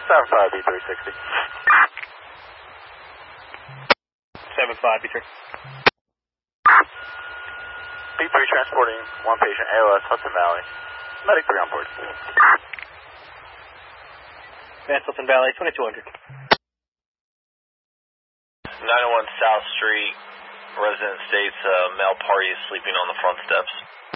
75 B360. 75 B3. B3 transporting one patient, ALS, Hudson Valley. Medic 3 on board. Advance Hudson Valley, 2200. 901 South Street, resident states male party is sleeping on the front steps.